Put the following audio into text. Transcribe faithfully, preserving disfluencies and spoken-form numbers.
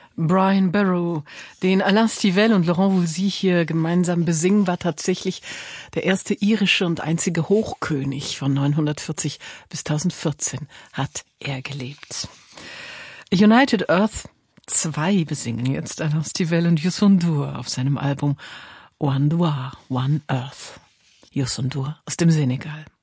Brian Barrow, den Alain Stivell und Laurent Voulzy hier gemeinsam besingen, war tatsächlich der erste irische und einzige Hochkönig. Von neunhundertvierzig bis tausendvierzehn hat er gelebt. United Earth zwei besingen jetzt Alain Stivell und Youssou N'Dour auf seinem Album One Doir, One Earth. Youssou N'Dour aus dem Senegal.